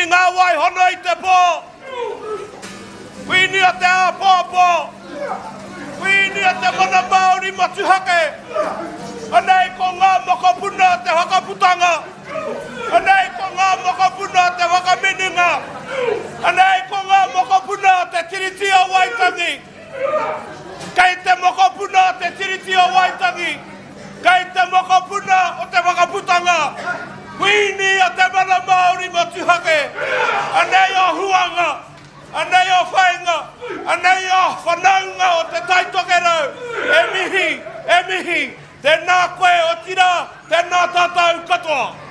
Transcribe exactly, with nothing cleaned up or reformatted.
ngā wai hono i te pō. Whini o te a pōpō. Whini o te mana Māori matuhake. Anei ko ngā mokopuna te whakaputanga. Anei ko ngā mokopuna te whakamininga. Anei ko ngā mokopuna te tiriti o Waitangi. Kei te mokopuna te tiriti o Waitangi. Kei te mokopuna o te whakaputanga. Whini o te mana Māori matuhake. Anei o huanga. Anei o whainga. Anei o whanaunga o te taitokerau. E mihi, e mihi. Tēnā koe o tira, tēnā tātou katoa.